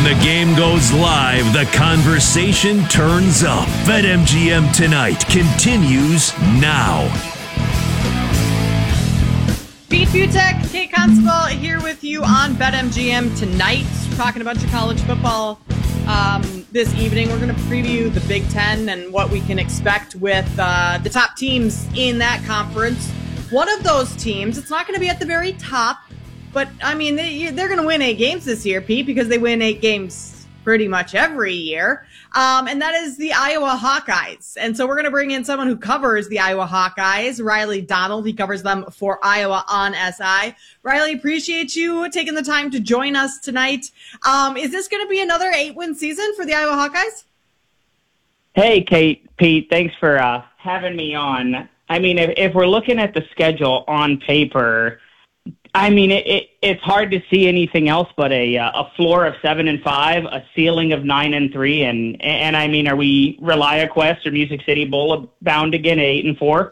the game goes live, the conversation turns up. BetMGM Tonight continues now. Pete Butek, Kate Constable here with you on BetMGM Tonight. Talking a bunch of college football this evening. We're going to preview the Big Ten and what we can expect with the top teams in that conference. One of those teams, it's not going to be at the very top, but, I mean, they're going to win 8 games this year, Pete, because they win 8 games pretty much every year. And that is the Iowa Hawkeyes. And so we're going to bring in someone who covers the Iowa Hawkeyes, Riley Donald. He covers them for Iowa on SI. Riley, appreciate you taking the time to join us tonight. Is this going to be another 8-win season for the Iowa Hawkeyes? Hey, Pete, thanks for having me on. I mean, if we're looking at the schedule on paper, I mean, it's hard to see anything else but a floor of 7-5, a ceiling of 9-3, and I mean, are we ReliaQuest or Music City Bowl bound again at 8-4?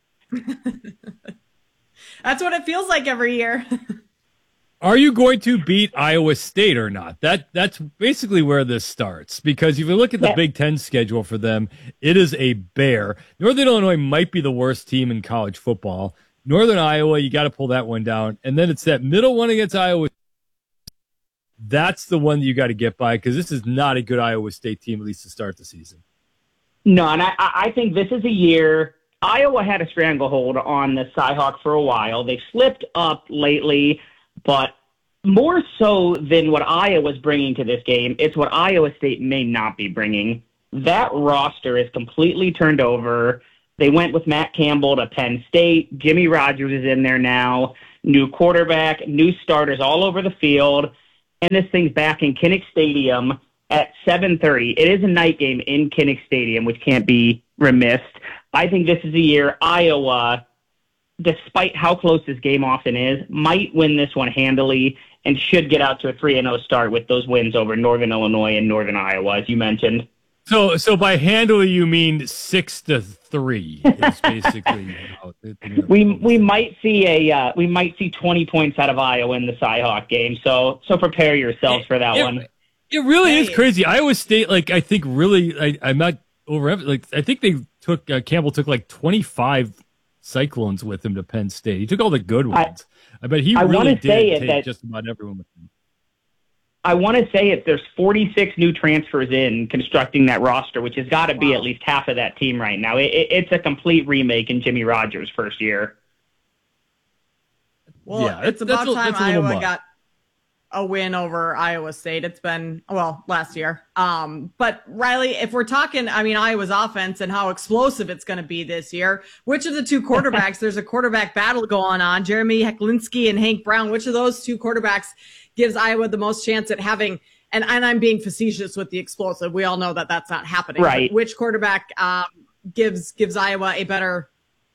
That's what it feels like every year. Are you going to beat Iowa State or not? That's basically where this starts, because if you look at the Big Ten schedule for them, it is a bear. Northern Illinois might be the worst team in college football. Northern Iowa, you got to pull that one down. And then it's that middle one against Iowa. That's the one that you got to get by, because this is not a good Iowa State team, at least to start the season. No, and I think this is a year. Iowa had a stranglehold on the Cyhawk for a while. They slipped up lately, but more so than what Iowa's bringing to this game, it's what Iowa State may not be bringing. That roster is completely turned over. They went with Matt Campbell to Penn State. Jimmy Rogers is in there now. New quarterback, new starters all over the field. And this thing's back in Kinnick Stadium at 7:30. It is a night game in Kinnick Stadium, which can't be remissed. I think this is a year Iowa, despite how close this game often is, might win this one handily and should get out to a 3-0 start with those wins over Northern Illinois and Northern Iowa, as you mentioned. So by handily you mean 6-3. It's basically we might see 20 points out of Iowa in the Cyhawk game. So prepare yourselves for that one. It really is crazy. Iowa State, I think really, I'm not over. I think they took Campbell took 25 Cyclones with him to Penn State. He took all the good ones. But he really did take just about everyone with him. I want to say there's 46 new transfers in constructing that roster, which has got to be at least half of that team right now. It's a complete remake in Jimmy Rogers' first year. Well, yeah, it's about time Iowa got a win over Iowa State. It's been, last year. But Riley, if we're talking, Iowa's offense and how explosive it's going to be this year, which of the two quarterbacks, there's a quarterback battle going on, Jeremy Heklinski and Hank Brown, which of those two quarterbacks gives Iowa the most chance at having, and I'm being facetious with the explosive. We all know that that's not happening. Right. But which quarterback gives Iowa a better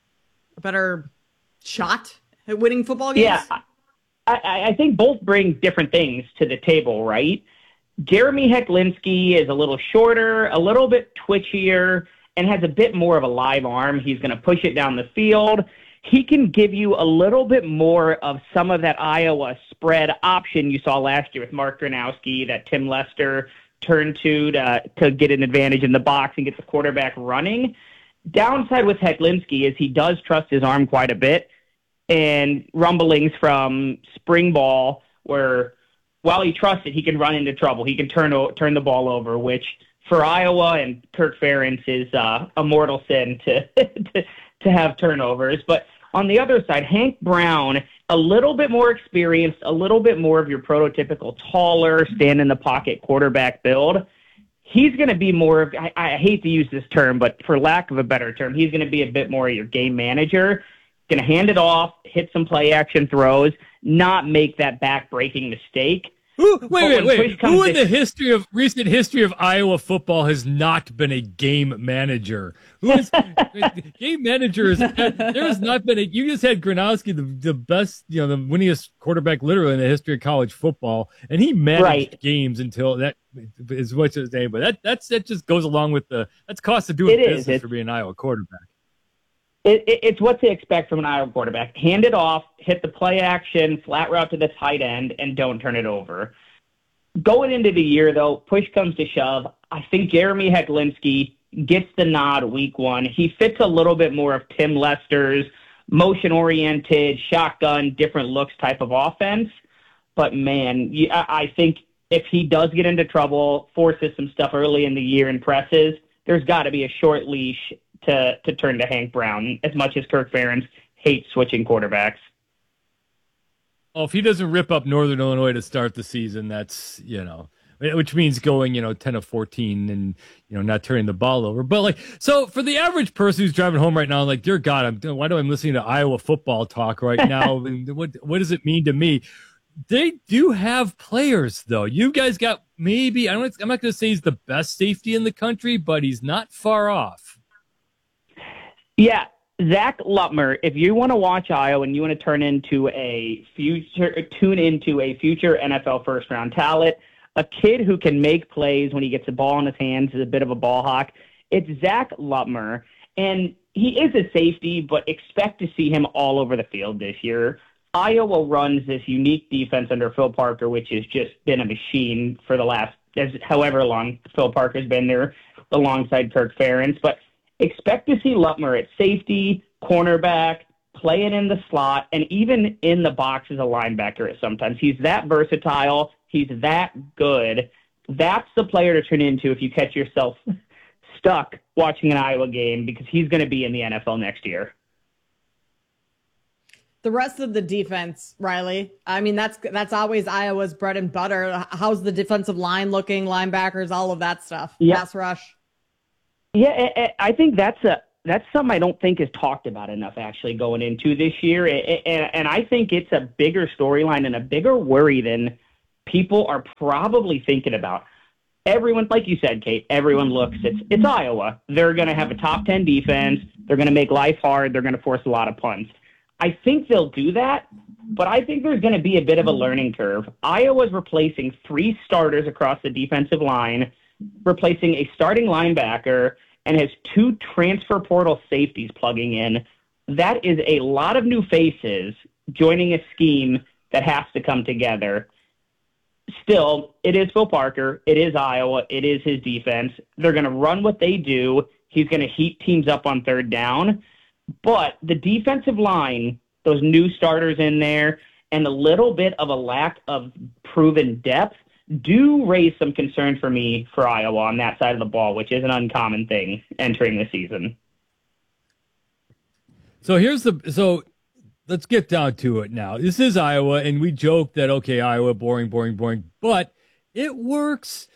shot at winning football games? Yeah, I think both bring different things to the table, right? Jeremy Heklinski is a little shorter, a little bit twitchier, and has a bit more of a live arm. He's going to push it down the field. He can give you a little bit more of some of that Iowa spread option you saw last year with Mark Gronowski, that Tim Lester turned to get an advantage in the box and get the quarterback running. Downside with Heklinski is he does trust his arm quite a bit, and rumblings from spring ball where while he trusts it, he can run into trouble. He can turn the ball over, which for Iowa and Kirk Ferentz is a mortal sin to have turnovers. But on the other side, Hank Brown, a little bit more experienced, a little bit more of your prototypical taller, stand in the pocket quarterback build. He's going to be more of, I hate to use this term, but for lack of a better term, he's going to be a bit more of your game manager. Going to hand it off, hit some play action throws, not make that back-breaking mistake. Wait. Who in the recent history of Iowa football has not been a game manager? Game managers? There has not been you just had Gronowski, the best, the winningest quarterback literally in the history of college football, and he managed games until that is what's his name. But that just goes along with that's cost of doing business for being an Iowa quarterback. It's what to expect from an Iowa quarterback. Hand it off, hit the play action, flat route to the tight end, and don't turn it over. Going into the year, though, push comes to shove. I think Jeremy Hecklinski gets the nod week 1. He fits a little bit more of Tim Lester's motion-oriented, shotgun, different looks type of offense. But, man, I think if he does get into trouble, forces some stuff early in the year and presses, there's got to be a short leash to turn to Hank Brown, as much as Kirk Ferentz hates switching quarterbacks. Oh, if he doesn't rip up Northern Illinois to start the season, that's, which means going, 10 of 14 and, not turning the ball over. But so for the average person who's driving home right now, like, dear God, why do I'm listening to Iowa football talk right now? what does it mean to me? They do have players, though. You guys got maybe, I'm not going to say he's the best safety in the country, but he's not far off. Yeah. Zach Lutmer, if you want to watch Iowa and you want to tune into a future NFL first-round talent, a kid who can make plays when he gets the ball in his hands, is a bit of a ball hawk, it's Zach Lutmer. And he is a safety, but expect to see him all over the field this year. Iowa runs this unique defense under Phil Parker, which has just been a machine for the last however long Phil Parker's been there alongside Kirk Ferentz. But expect to see Lutmer at safety, cornerback, playing in the slot, and even in the box as a linebacker at sometimes. He's that versatile. He's that good. That's the player to turn into if you catch yourself stuck watching an Iowa game, because he's going to be in the NFL next year. The rest of the defense, Riley, I mean, that's always Iowa's bread and butter. How's the defensive line looking, linebackers, all of that stuff? Yeah. Pass rush. Yeah, I think that's something I don't think is talked about enough actually going into this year. And I think it's a bigger storyline and a bigger worry than people are probably thinking about. Everyone, like you said, Kate, everyone looks, it's Iowa. They're going to have a top 10 defense. They're going to make life hard. They're going to force a lot of punts. I think they'll do that, but I think there's going to be a bit of a learning curve. Iowa's replacing 3 starters across the defensive line, replacing a starting linebacker, and has 2 transfer portal safeties plugging in. That is a lot of new faces joining a scheme that has to come together. Still, it is Phil Parker. It is Iowa. It is his defense. They're going to run what they do. He's going to heat teams up on third down. But the defensive line, those new starters in there, and a little bit of a lack of proven depth do raise some concern for me for Iowa on that side of the ball, which is an uncommon thing entering the season. So let's get down to it now. This is Iowa, and we joke that, okay, Iowa, boring, but it works.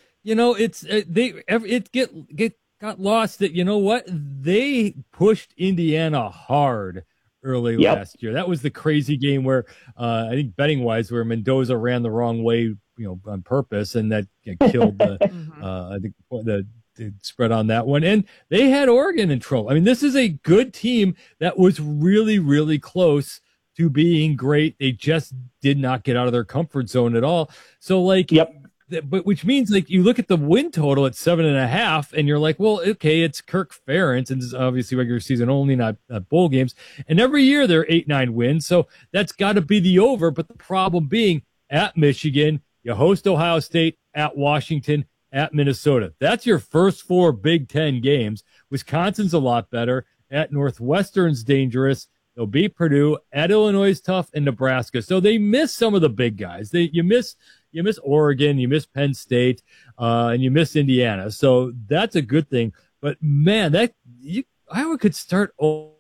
It got lost that, you know what? They pushed Indiana hard early last year. That was the crazy game where I think betting-wise, where Mendoza ran the wrong way, on purpose, and that killed the I think the spread on that one. And they had Oregon in trouble. I mean, this is a good team that was really, really close to being great. They just did not get out of their comfort zone at all. So, but which means you look at the win total at 7.5, and you're like, well, okay, it's Kirk Ferentz, and this is obviously regular season only, not bowl games. And every year they're 8-9 wins, so that's got to be the over. But the problem being, at Michigan, you host Ohio State, at Washington, at Minnesota. That's your first 4 Big Ten games. Wisconsin's a lot better. At Northwestern's dangerous. They'll beat Purdue. At Illinois is tough, and Nebraska. So they miss some of the big guys. You miss Oregon, you miss Penn State, and you miss Indiana. So that's a good thing. But man, Iowa could start. Oh,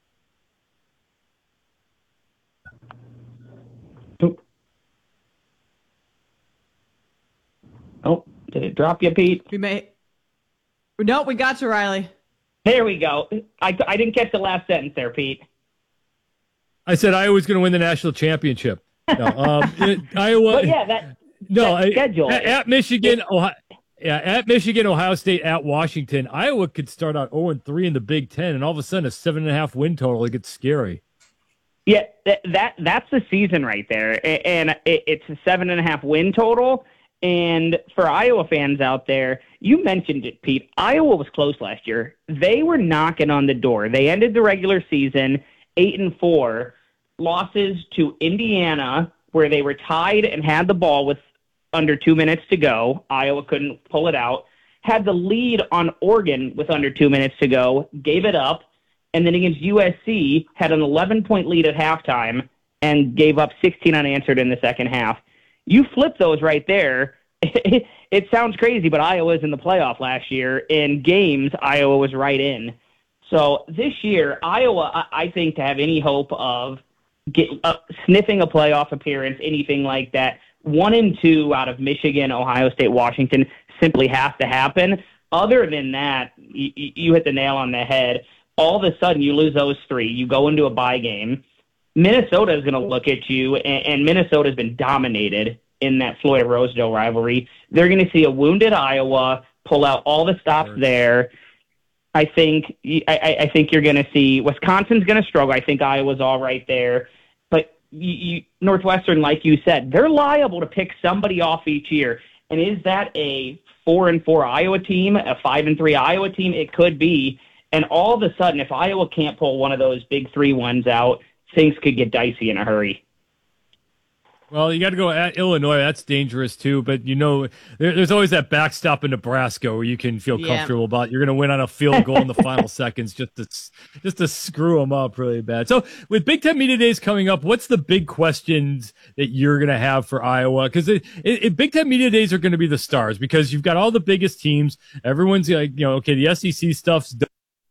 did it drop you, Pete? No, we got you, Riley. There we go. I didn't catch the last sentence there, Pete. I said Iowa's going to win the national championship. No, Iowa. But yeah, that schedule at Michigan, at Michigan, Ohio State, at Washington. Iowa could start out 0-3 in the Big Ten, and all of a sudden a 7.5 win total. It gets scary. Yeah, that's the season right there, and it's a 7.5 win total. And for Iowa fans out there, you mentioned it, Pete. Iowa was close last year. They were knocking on the door. They ended the regular season 8-4, losses to Indiana, where they were tied and had the ball with under 2 minutes to go. Iowa couldn't pull it out. Had the lead on Oregon with under 2 minutes to go, gave it up, and then against USC had an 11-point lead at halftime and gave up 16 unanswered in the second half. You flip those right there. It sounds crazy, but Iowa was in the playoff last year. In games, Iowa was right in. So this year, Iowa, I think, to have any hope of sniffing a playoff appearance, anything like that, 1 and 2 out of Michigan, Ohio State, Washington simply has to happen. Other than that, you hit the nail on the head. All of a sudden, you lose those 3. You go into a bye game. Minnesota is going to look at you, and Minnesota has been dominated in that Floyd-Rosedale rivalry. They're going to see a wounded Iowa pull out all the stops there. I think you're going to see Wisconsin's going to struggle. I think Iowa's all right there. But Northwestern, like you said, they're liable to pick somebody off each year. And is that a 4-4 Iowa team, a 5-3 Iowa team? It could be. And all of a sudden, if Iowa can't pull one of those big 3 ones out, things could get dicey in a hurry. Well, you got to go at Illinois. That's dangerous too. But there's always that backstop in Nebraska where you can feel comfortable about you're going to win on a field goal in the final seconds just to screw them up really bad. So with Big Ten Media Days coming up, what's the big questions that you're going to have for Iowa? Because Big Ten Media Days are going to be the stars because you've got all the biggest teams. Everyone's like, okay, the SEC stuff's done.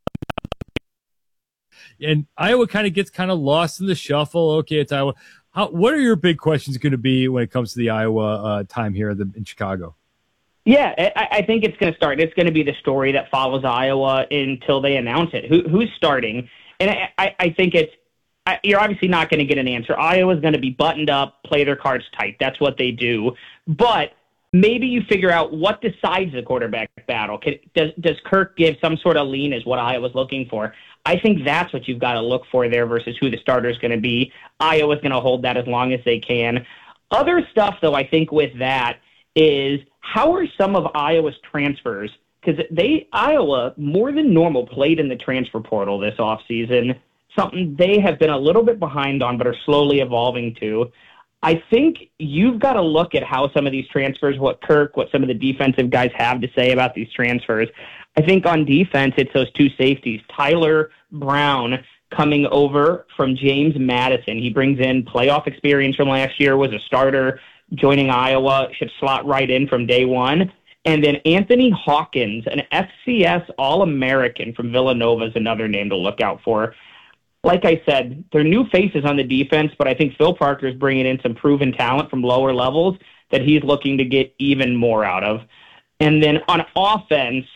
And Iowa kind of gets lost in the shuffle. Okay, it's Iowa. What are your big questions going to be when it comes to the Iowa time here in Chicago? Yeah, I think it's going to start. It's going to be the story that follows Iowa until they announce it. Who's starting? And I think you're obviously not going to get an answer. Iowa's going to be buttoned up, play their cards tight. That's what they do. But maybe you figure out what decides the quarterback battle. Does Kirk give some sort of lean is what Iowa's looking for? I think that's what you've got to look for there versus who the starter is going to be. Iowa's going to hold that as long as they can. Other stuff, though, I think with that is how are some of Iowa's transfers? Because Iowa, more than normal, played in the transfer portal this offseason, something they have been a little bit behind on but are slowly evolving to. I think you've got to look at how some of these transfers, what some of the defensive guys have to say about these transfers. I think on defense, it's those 2 safeties. Tyler Brown coming over from James Madison. He brings in playoff experience from last year, was a starter, joining Iowa, should slot right in from day one. And then Anthony Hawkins, an FCS All-American from Villanova, is another name to look out for. Like I said, they're new faces on the defense, but I think Phil Parker is bringing in some proven talent from lower levels that he's looking to get even more out of. And then on offense,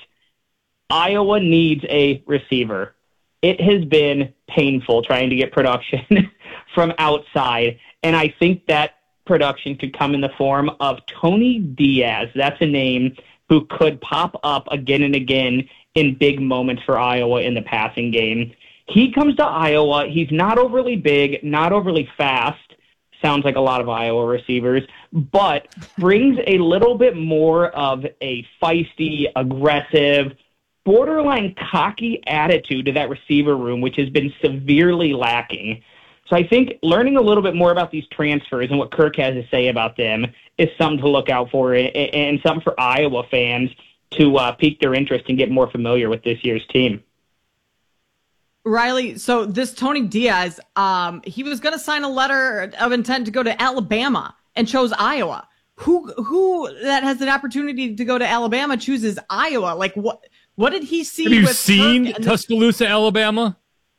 Iowa needs a receiver. It has been painful trying to get production from outside, and I think that production could come in the form of Tony Diaz. That's a name who could pop up again and again in big moments for Iowa in the passing game. He comes to Iowa. He's not overly big, not overly fast. Sounds like a lot of Iowa receivers, but brings a little bit more of a feisty, aggressive, borderline cocky attitude to that receiver room, which has been severely lacking. So I think learning a little bit more about these transfers and what Kirk has to say about them is something to look out for and something for Iowa fans to pique their interest and get more familiar with this year's team. Riley, so this Tony Diaz, he was going to sign a letter of intent to go to Alabama and chose Iowa. Who that has an opportunity to go to Alabama chooses Iowa? Like what did he see? Have you seen Tuscaloosa, Alabama?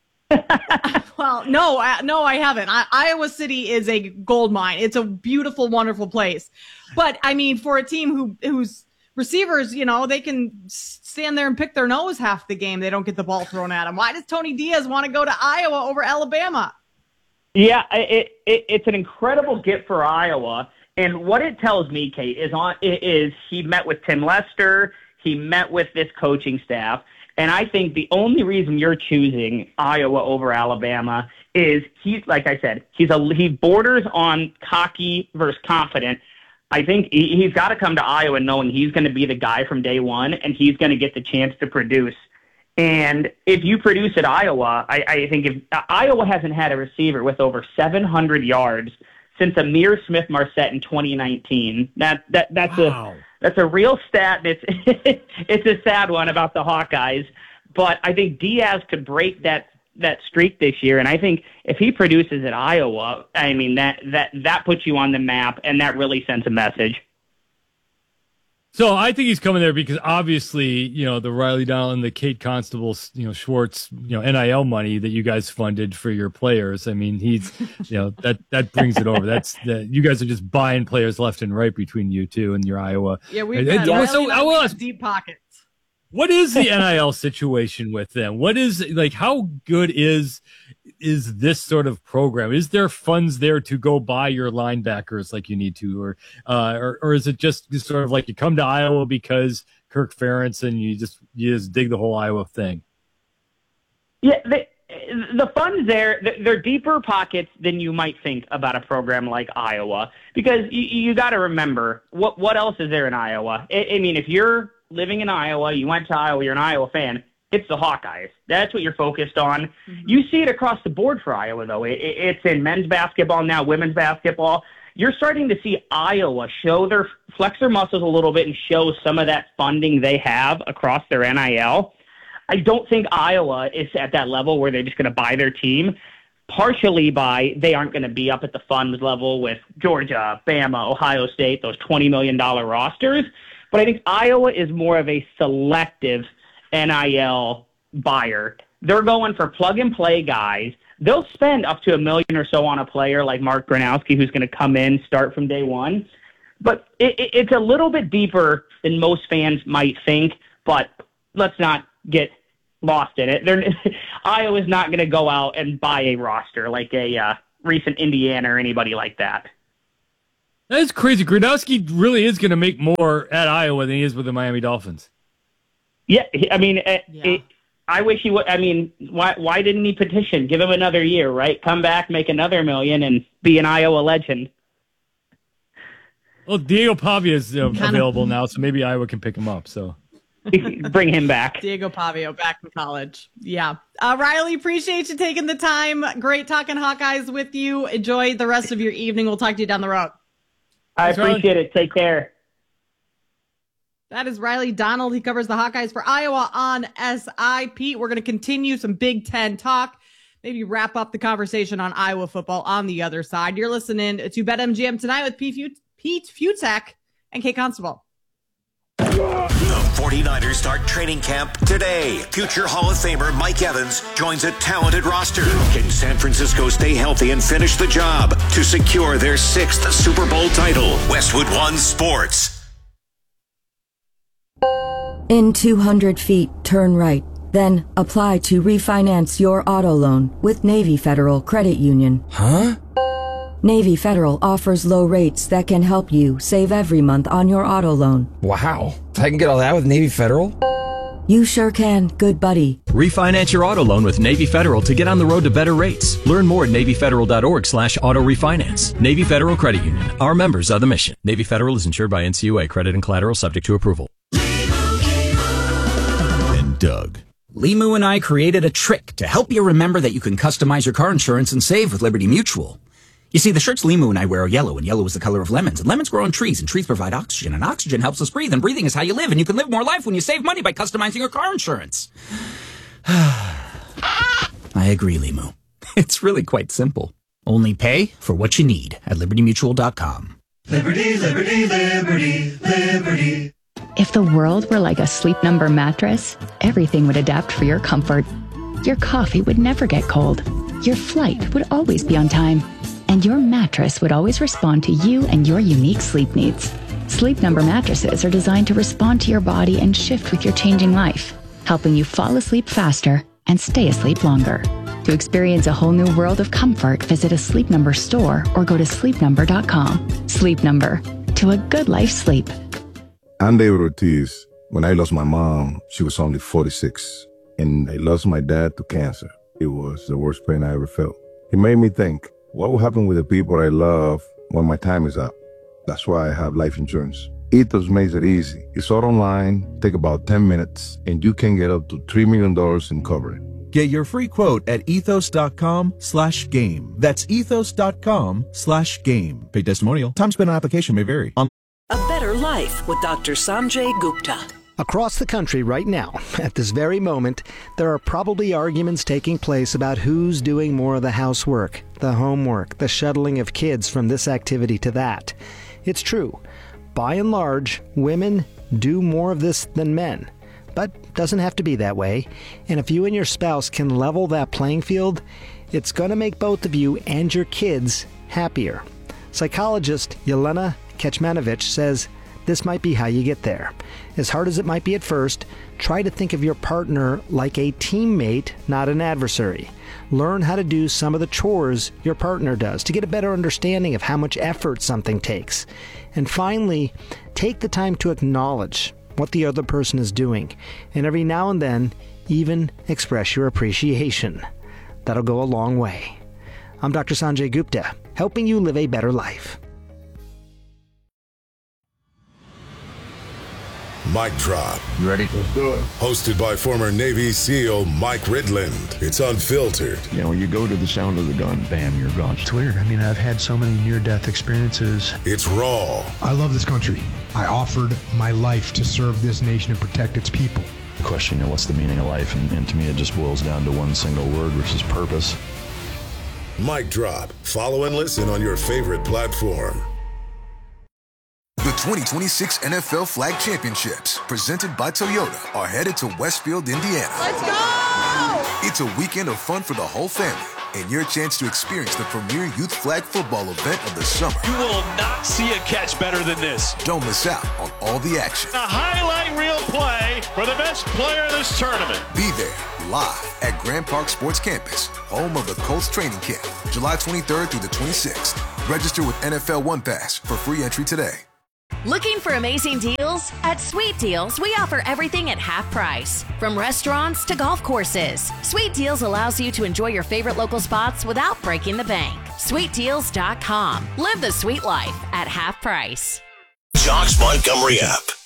Well, no, I haven't. Iowa City is a gold mine. It's a beautiful, wonderful place. But I mean, for a team whose receivers, they can stand there and pick their nose half the game. They don't get the ball thrown at them. Why does Tony Diaz want to go to Iowa over Alabama? Yeah, it's an incredible get for Iowa. And what it tells me, Kate, is he met with Tim Lester. He met with this coaching staff. And I think the only reason you're choosing Iowa over Alabama is like I said, he borders on cocky versus confident. I think he's got to come to Iowa knowing he's going to be the guy from day one and he's going to get the chance to produce. And if you produce at Iowa, I think if Iowa hasn't had a receiver with over 700 yards since Amir Smith-Marset in 2019. That's a real stat. It's a sad one about the Hawkeyes, but I think Diaz could break that streak this year. And I think if he produces at Iowa, I mean, that puts you on the map, and that really sends a message. So I think he's coming there because obviously, the Riley Donald and the Kate Constable, Schwartz, NIL money that you guys funded for your players. I mean, he's, that brings it over. You guys are just buying players left and right between you two and your Iowa. Yeah, we've got deep pockets. What is the NIL situation with them? What is, how good is this sort of program? Is there funds there to go buy your linebackers like you need to, or is it just sort of like you come to Iowa because Kirk Ferentz and you just dig the whole Iowa thing? Yeah, the funds there, they're deeper pockets than you might think about a program like Iowa, because you got to remember what else is there in Iowa? I mean, if you're living in Iowa, you went to Iowa, you're an Iowa fan, it's the Hawkeyes. That's what you're focused on. Mm-hmm. You see it across the board for Iowa, though. It's in men's basketball now, women's basketball. You're starting to see Iowa flex their muscles a little bit and show some of that funding they have across their NIL. I don't think Iowa is at that level where they're just going to buy their team, partially by they aren't going to be up at the funds level with Georgia, Bama, Ohio State, those $20 million rosters. But I think Iowa is more of a selective NIL buyer. They're going for plug-and-play guys. They'll spend up to $1 million or so on a player like Mark Gronowski, who's going to come in, start from day one. But it's a little bit deeper than most fans might think, but let's not get lost in it. Iowa's not going to go out and buy a roster like a recent Indiana or anybody like that. That is crazy. Gronowski really is going to make more at Iowa than he is with the Miami Dolphins. Yeah, I mean, I wish he would. I mean, why didn't he petition? Give him another year, right? Come back, make another $1 million, and be an Iowa legend. Well, Diego Pavia is available now, so maybe Iowa can pick him up. So bring him back. Diego Pavia back from college. Yeah. Riley, appreciate you taking the time. Great talking Hawkeyes with you. Enjoy the rest of your evening. We'll talk to you down the road. I appreciate it. Take care. That is Riley Donald. He covers the Hawkeyes for Iowa on SIP. We're going to continue some Big Ten talk, maybe wrap up the conversation on Iowa football on the other side. You're listening to BetMGM Tonight with Pete Fiutak and Kate Constable. The 49ers start training camp today. Future Hall of Famer Mike Evans joins a talented roster. Can San Francisco stay healthy and finish the job to secure their 6th Super Bowl title? Westwood One Sports. In 200 feet, turn right. Then apply to refinance your auto loan with Navy Federal Credit Union. Huh? Navy Federal offers low rates that can help you save every month on your auto loan. Wow. I can get all that with Navy Federal? You sure can, good buddy. Refinance your auto loan with Navy Federal to get on the road to better rates. Learn more at NavyFederal.org/auto refinance. Navy Federal Credit Union. Our members are the mission. Navy Federal is insured by NCUA. Credit and collateral subject to approval. And Doug. Limu and I created a trick to help you remember that you can customize your car insurance and save with Liberty Mutual. You see, the shirts Limu and I wear are yellow, and yellow is the color of lemons. And lemons grow on trees, and trees provide oxygen, and oxygen helps us breathe, and breathing is how you live, and you can live more life when you save money by customizing your car insurance. I agree, Limu. It's really quite simple. Only pay for what you need at LibertyMutual.com. Liberty, liberty, liberty, liberty. If the world were like a Sleep Number mattress, everything would adapt for your comfort. Your coffee would never get cold. Your flight would always be on time. And your mattress would always respond to you and your unique sleep needs. Sleep Number mattresses are designed to respond to your body and shift with your changing life, helping you fall asleep faster and stay asleep longer. To experience a whole new world of comfort, visit a Sleep Number store or go to sleepnumber.com. Sleep Number. To a good life sleep. I'm David Ortiz. When I lost my mom, she was only 46. And I lost my dad to cancer. It was the worst pain I ever felt. It made me think, what will happen with the people I love when my time is up? That's why I have life insurance. Ethos makes it easy. It's all online, take about 10 minutes, and you can get up to $3 million in coverage. Get your free quote at ethos.com/game. That's ethos.com/game. Paid testimonial. Time spent on application may vary. A better life with Dr. Sanjay Gupta. Across the country right now, at this very moment, there are probably arguments taking place about who's doing more of the housework, the homework, the shuttling of kids from this activity to that. It's true. By and large, women do more of this than men. But doesn't have to be that way. And if you and your spouse can level that playing field, it's going to make both of you and your kids happier. Psychologist Yelena Kecmanovic says this might be how you get there. As hard as it might be at first, try to think of your partner like a teammate, not an adversary. Learn how to do some of the chores your partner does to get a better understanding of how much effort something takes. And finally, take the time to acknowledge what the other person is doing, and every now and then, even express your appreciation. That'll go a long way. I'm Dr. Sanjay Gupta, helping you live a better life. Mic Drop. You ready? Let's do it. Hosted by former Navy SEAL Mike Ridland. It's unfiltered. You know, you go to the sound of the gun, bam, you're gone. It's weird. I mean, I've had so many near-death experiences. It's raw. I love this country. I offered my life to serve this nation and protect its people. The question, you know, what's the meaning of life? And to me, it just boils down to one single word, which is purpose. Mic Drop. Follow and listen on your favorite platform. The 2026 NFL Flag Championships, presented by Toyota, are headed to Westfield, Indiana. Let's go! It's a weekend of fun for the whole family, and your chance to experience the premier youth flag football event of the summer. You will not see a catch better than this. Don't miss out on all the action. A highlight reel play for the best player in this tournament. Be there, live at Grand Park Sports Campus, home of the Colts training camp, July 23rd through the 26th. Register with NFL One Pass for free entry today. Looking for amazing deals? At Sweet Deals, we offer everything at half price. From restaurants to golf courses, Sweet Deals allows you to enjoy your favorite local spots without breaking the bank. SweetDeals.com. Live the sweet life at half price. Josh Montgomery app.